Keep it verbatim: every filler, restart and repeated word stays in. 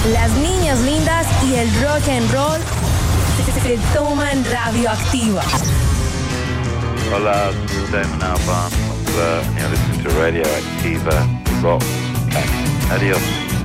Las niñas lindas y el rock and roll se, se toman radioactiva. Hola, soy Damon Albarn. Uh, you're listening to Radioactiva Rock. Okay. Adiós.